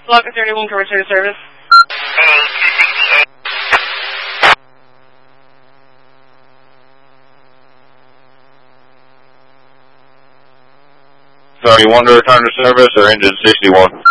Block 31 to return to service. 31 to return to service or engine 61?